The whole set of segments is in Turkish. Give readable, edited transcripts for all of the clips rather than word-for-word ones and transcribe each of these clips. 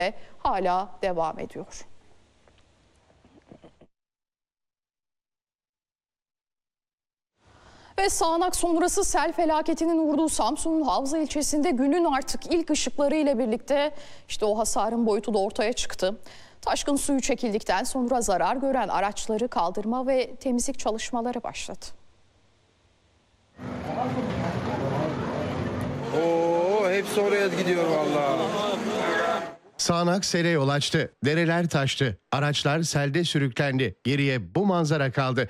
hala devam ediyor. Ve sağanak sonrası sel felaketinin vurduğu Samsun'un Havza ilçesinde günün artık ilk ışıkları ile birlikte işte o hasarın boyutu da ortaya çıktı. Taşkın suyu çekildikten sonra zarar gören araçları kaldırma ve temizlik çalışmaları başladı. Hepsi oraya gidiyor vallahi. Sağanak sele yol açtı. Dereler taştı. Araçlar selde sürüklendi. Geriye bu manzara kaldı.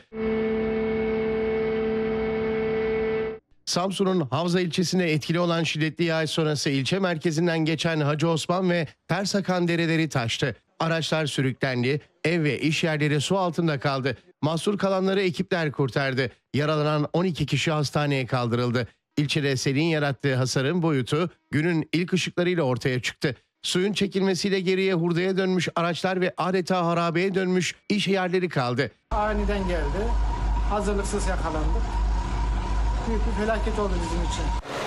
Samsun'un Havza ilçesine etkili olan şiddetli yağış sonrası ilçe merkezinden geçen Hacı Osman ve Tersakan dereleri taştı. Araçlar sürüklendi, ev ve iş yerleri su altında kaldı. Mahsur kalanları ekipler kurtardı. Yaralanan 12 kişi hastaneye kaldırıldı. İlçede selin yarattığı hasarın boyutu günün ilk ışıklarıyla ortaya çıktı. Suyun çekilmesiyle geriye hurdaya dönmüş araçlar ve adeta harabeye dönmüş iş yerleri kaldı. Aniden geldi. Hazırlıksız yakalandık. Büyük bir felaket oldu bizim için.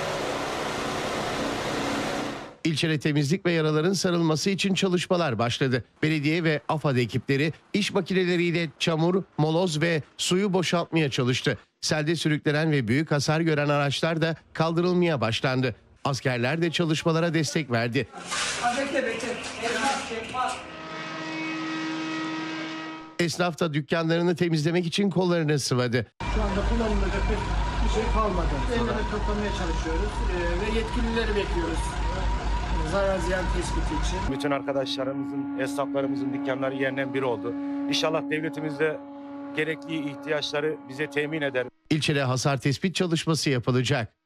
İlçede temizlik ve yaraların sarılması için çalışmalar başladı. Belediye ve AFAD ekipleri iş makineleriyle çamur, moloz ve suyu boşaltmaya çalıştı. Selde sürüklenen ve büyük hasar gören araçlar da kaldırılmaya başlandı. Askerler de çalışmalara destek verdi. Esnaf da dükkanlarını temizlemek için kollarını sıvadı. Şu anda kullanılacak bir şey kalmadı. Elleri toplamaya çalışıyoruz ve yetkilileri bekliyoruz. Zarar ziyan tespiti için. Bütün arkadaşlarımızın, esnaflarımızın dükkanları yerden bir oldu. İnşallah devletimiz de gerekli ihtiyaçları bize temin eder. İlçede hasar tespit çalışması yapılacak.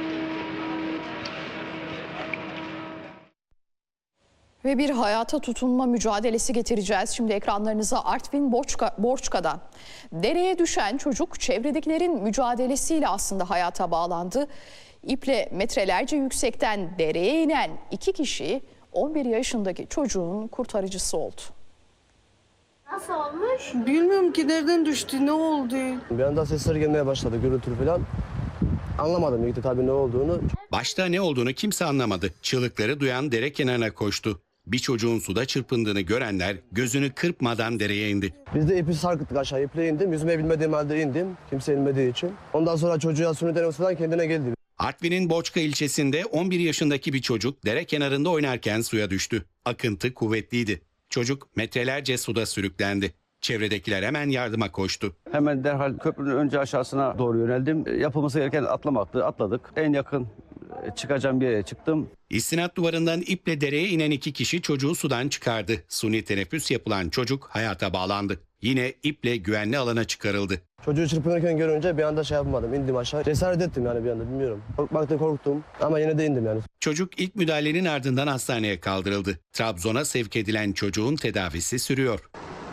Ve bir hayata tutunma mücadelesi getireceğiz. Şimdi ekranlarınıza Artvin Borçka'dan. Dereye düşen çocuk çevredekilerin mücadelesiyle aslında hayata bağlandı. İple metrelerce yüksekten dereye inen 2 kişi 11 yaşındaki çocuğun kurtarıcısı oldu. Nasıl olmuş? Bilmiyorum ki nereden düştü, ne oldu? Bir anda sesler gelmeye başladı, gürültü falan. Anlamadım ilk tabii ne olduğunu. Başta ne olduğunu kimse anlamadı. Çığlıkları duyan dere kenarına koştu. Bir çocuğun suda çırpındığını görenler gözünü kırpmadan dereye indi. Biz de ipi sarkıttık, aşağı iple indim. Yüzme bilmediğim halde indim. Kimse inmediği için. Ondan sonra çocuğa suni denemesinden kendine geldi. Artvin'in Borçka ilçesinde 11 yaşındaki bir çocuk dere kenarında oynarken suya düştü. Akıntı kuvvetliydi. Çocuk metrelerce suda sürüklendi. Çevredekiler hemen yardıma koştu. Hemen derhal köprünün önce aşağısına doğru yöneldim. Yapılması gereken atlamaktı. Atladık. En yakın çıkacağım bir yere çıktım. İstinat duvarından iple dereye inen 2 kişi çocuğu sudan çıkardı. Suni teneffüs yapılan çocuk hayata bağlandı. Yine iple güvenli alana çıkarıldı. Çocuğu çırpınırken görünce bir anda yapamadım. İndim aşağı. Cesaret ettim yani bir anda, bilmiyorum. Korkmaktan korktum ama yine de indim yani. Çocuk ilk müdahalenin ardından hastaneye kaldırıldı. Trabzon'a sevk edilen çocuğun tedavisi sürüyor.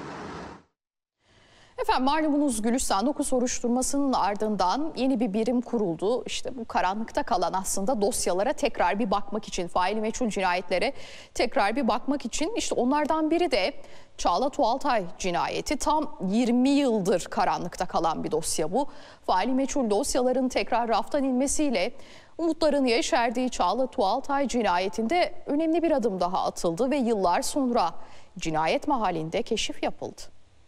Efendim malumunuz Gülistan'daki soruşturmasının ardından yeni bir birim kuruldu. İşte bu karanlıkta kalan aslında dosyalara tekrar bir bakmak için, faili meçhul cinayetlere tekrar bir bakmak için işte onlardan biri de Çağla Tuğaltay cinayeti. Tam 20 yıldır karanlıkta kalan bir dosya bu. Faili meçhul dosyaların tekrar raftan inmesiyle umutların yeşerdiği Çağla Tuğaltay cinayetinde önemli bir adım daha atıldı ve yıllar sonra cinayet mahallinde keşif yapıldı.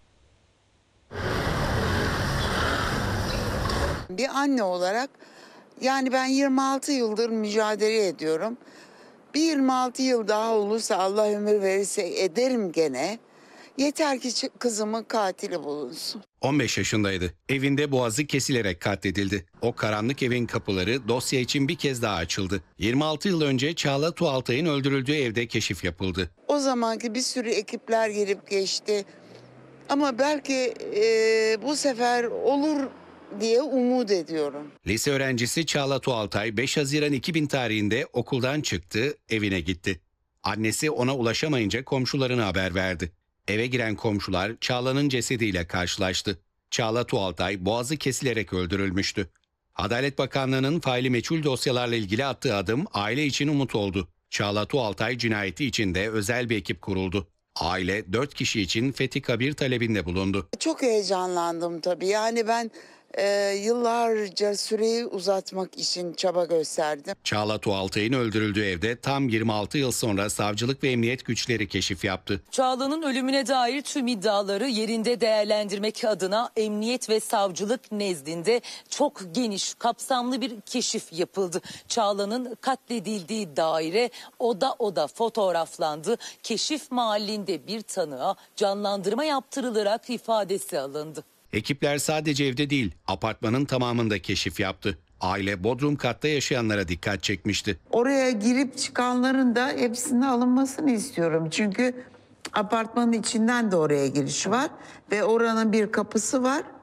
Bir anne olarak yani ben 26 yıldır mücadele ediyorum. Bir 26 yıl daha olursa Allah ömür verirse ederim gene. Yeter ki kızımın katili bulunsun. 15 yaşındaydı. Evinde boğazı kesilerek katledildi. O karanlık evin kapıları dosya için bir kez daha açıldı. 26 yıl önce Çağla Tuğaltay'ın öldürüldüğü evde keşif yapıldı. O zamanki bir sürü ekipler gelip geçti. Ama belki bu sefer olur diye umut ediyorum. Lise öğrencisi Çağla Tuğaltay 5 Haziran 2000 tarihinde okuldan çıktı, evine gitti. Annesi ona ulaşamayınca komşularına haber verdi. Eve giren komşular Çağla'nın cesediyle karşılaştı. Çağla Tuğaltay boğazı kesilerek öldürülmüştü. Adalet Bakanlığı'nın faili meçhul dosyalarla ilgili attığı adım aile için umut oldu. Çağla Tuğaltay cinayeti için de özel bir ekip kuruldu. Aile 4 kişi için fethi kabir talebinde bulundu. Çok heyecanlandım tabii. Yani ben Yıllarca süreyi uzatmak için çaba gösterdim. Çağla Tuğaltay'ın öldürüldüğü evde tam 26 yıl sonra savcılık ve emniyet güçleri keşif yaptı. Çağla'nın ölümüne dair tüm iddiaları yerinde değerlendirmek adına emniyet ve savcılık nezdinde çok geniş, kapsamlı bir keşif yapıldı. Çağla'nın katledildiği daire oda oda fotoğraflandı. Keşif mahallinde bir tanığa canlandırma yaptırılarak ifadesi alındı. Ekipler sadece evde değil, apartmanın tamamında keşif yaptı. Aile bodrum katta yaşayanlara dikkat çekmişti. Oraya girip çıkanların da hepsinin alınmasını istiyorum. Çünkü apartmanın içinden de oraya giriş var ve oranın bir kapısı var.